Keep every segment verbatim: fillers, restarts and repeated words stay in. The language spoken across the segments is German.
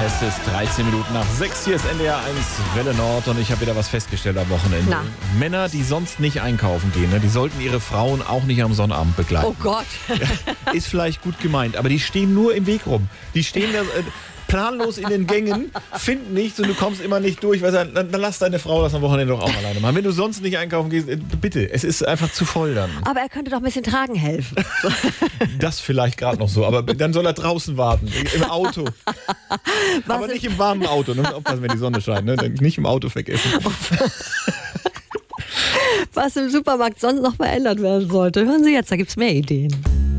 Es ist dreizehn Minuten nach sechs. Hier ist N D R eins Welle Nord und ich habe wieder was festgestellt am Wochenende. Na. Männer, die sonst nicht einkaufen gehen, ne, die sollten ihre Frauen auch nicht am Sonnabend begleiten. Oh Gott. Ja, ist vielleicht gut gemeint, aber die stehen nur im Weg rum. Die stehen da äh, planlos in den Gängen, finden nichts und du kommst immer nicht durch. Weißt du, dann, dann lass deine Frau das am Wochenende doch auch alleine machen. Wenn du sonst nicht einkaufen gehst, äh, bitte, es ist einfach zu voll dann. Aber er könnte doch ein bisschen tragen helfen. Das vielleicht gerade noch so, aber dann soll er draußen warten, im Auto. Was aber ist- nicht im warmen Auto, ne? Aufpassen, wenn die Sonne scheint, ne? Nicht im Auto vergessen. Was im Supermarkt sonst noch verändert werden sollte. Hören Sie jetzt, da gibt's mehr Ideen.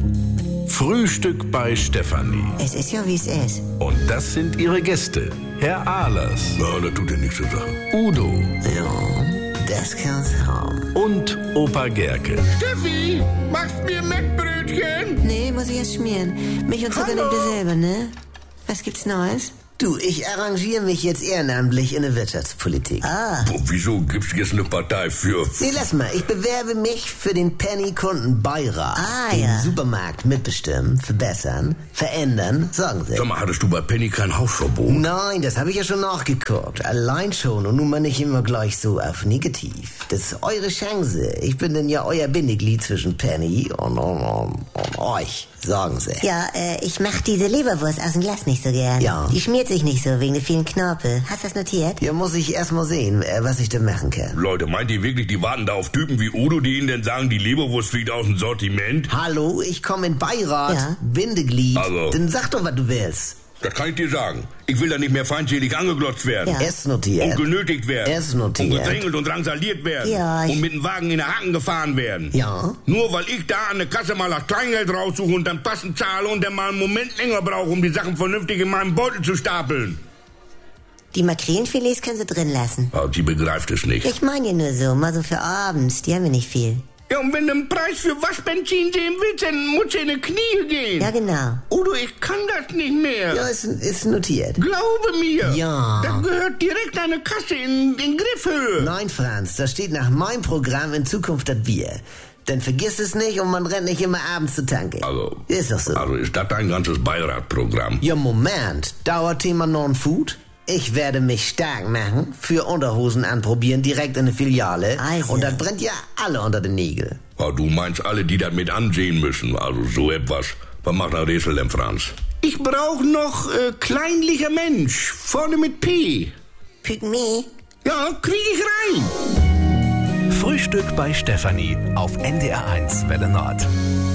Frühstück bei Stefanie. Es ist ja, wie es ist. Und das sind ihre Gäste. Herr Ahlers. Ja, das tut ja nichts zur Sache. Udo Ja, das kann's haben. und Opa Gerke. Steffi, machst mir Mettbrötchen? Nee, muss ich erst schmieren. Milch und Zucker Hallo. nehmt ihr selber, ne? Was gibt's Neues? Du, ich arrangiere mich jetzt ehrenamtlich in der Wirtschaftspolitik. Ah. Boah, wieso gibt's jetzt eine Partei für... Nee, lass mal. Ich bewerbe mich für den Penny-Kundenbeirat. Ah, den ja. Supermarkt mitbestimmen, verbessern, verändern, sagen Sie. Sag mal, hattest du bei Penny kein Hausverbot? Nein, das habe ich ja schon nachgeguckt. Allein schon und nun mal nicht immer gleich so auf negativ. Das ist eure Chance. Ich bin denn ja euer Bindeglied zwischen Penny und, und, und, und euch, sagen Sie. Ja, äh, ich mach diese Leberwurst aus dem Glas nicht so gern. Ja. Die schmiert sich nicht so wegen der vielen Knorpel. Hast du das notiert? Ja, muss ich erst mal sehen, äh, was ich da machen kann. Leute, meint ihr wirklich, die warten da auf Typen wie Udo, die ihnen denn sagen, die Leberwurst fliegt aus dem Sortiment? Hallo, ich komme in Beirat, Ja. Bindeglied. Also. Dann sag doch, was du willst. Das kann ich dir sagen. Ich will da nicht mehr feindselig angeglotzt werden. Ja. Ist notiert. Und genötigt werden. Ist notiert. Und gedrängelt und drangsaliert werden. Ja, ich- Und mit dem Wagen in der Hacken gefahren werden. Ja. Nur weil ich da an der Kasse mal das Kleingeld raussuche und dann passend zahle und dann mal einen Moment länger brauche, um die Sachen vernünftig in meinem Beutel zu stapeln. Die Makrelenfilets können sie drin lassen. Ah, die begreift es nicht. Ich meine ja nur so, mal so für abends. Die haben wir nicht viel. Ja, und wenn du einen Preis für Waschbenzin sehen willst, dann musst du in die Knie gehen. Ja, genau. Udo, ich kann das nicht mehr. Ja, ist, ist notiert. Glaube mir. Ja. Das gehört direkt an eine Kasse in, in Griffhöhe. Nein, Franz, da steht nach meinem Programm in Zukunft das Bier. Dann vergiss es nicht und man rennt nicht immer abends zur Tanke. Also, Ist doch so. also ist das dein ganzes Beiratprogramm? Ja, Moment. Dauerthema Non-Food? Ich werde mich stark machen, für Unterhosen anprobieren, direkt in der Filiale. Also. Und das brennt ja alle unter den Nägeln. Ah, du meinst alle, die das mit ansehen müssen. Also so etwas. Was macht der Rätsel denn, Franz? Ich brauch noch äh, kleinlicher Mensch. Vorne mit P. Pygmy. Ja, krieg ich rein. Frühstück bei Stefanie auf N D R eins Welle Nord.